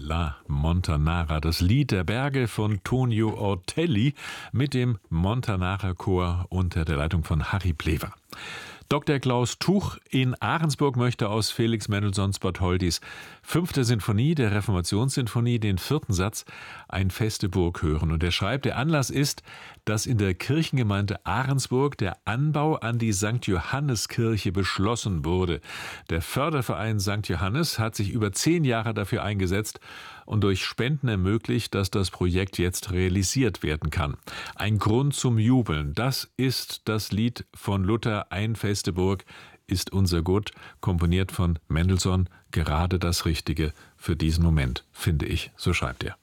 La Montanara, das Lied der Berge von Tonio Ortelli mit dem Montanara Chor unter der Leitung von Harry Plewer. Dr. Klaus Tuch in Ahrensburg möchte aus Felix Mendelssohns Bartholdys 5. Sinfonie der Reformationssinfonie den 4. Satz Ein feste Burg hören. Und er schreibt, der Anlass ist, dass in der Kirchengemeinde Ahrensburg der Anbau an die St. Johannes-Kirche beschlossen wurde. Der Förderverein St. Johannes hat sich über 10 Jahre dafür eingesetzt und durch Spenden ermöglicht, dass das Projekt jetzt realisiert werden kann. Ein Grund zum Jubeln, das ist das Lied von Luther, Ein feste Burg ist unser Gut, komponiert von Mendelssohn, gerade das Richtige für diesen Moment, finde ich, so schreibt er.